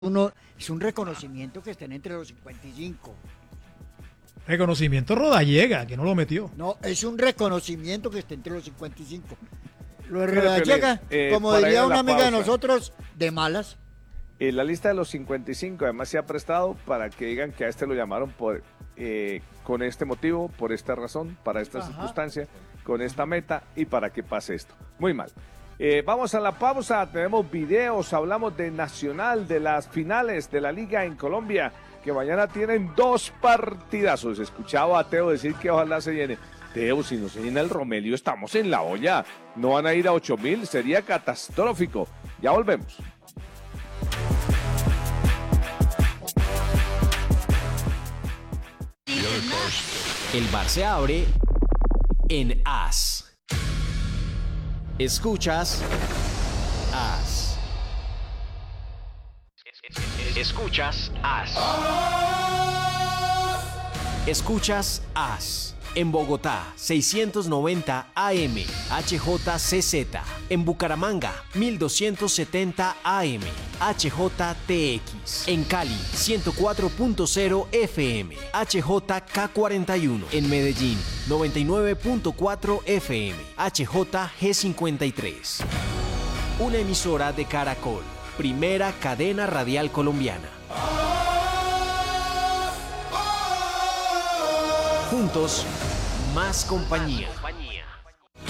es un reconocimiento que estén entre los 55. Reconocimiento Rodallega, que no lo metió. No, es un reconocimiento que esté entre los 55. Lo de Rodallega, como diría una amiga de nosotros, de malas. La lista de los 55 además se ha prestado para que digan que a este lo llamaron con este motivo, por esta razón, para esta circunstancia, con esta meta y para que pase esto. Muy mal. Vamos a la pausa, tenemos videos, hablamos de Nacional, de las finales de la Liga en Colombia, que mañana tienen 2 partidazos. Escuchaba a Teo decir que ojalá se llene. Teo, si no se llena el Romelio, estamos en la olla. No van a ir a 8.000, sería catastrófico. Ya volvemos. El bar se abre en As. Escuchas As. Escuchas As. Escuchas As. En Bogotá, 690 AM, HJCZ. En Bucaramanga, 1270 AM, HJTX. En Cali, 104.0 FM, HJK41. En Medellín, 99.4 FM, HJG53. Una emisora de Caracol, primera cadena radial colombiana. Juntos, más compañía.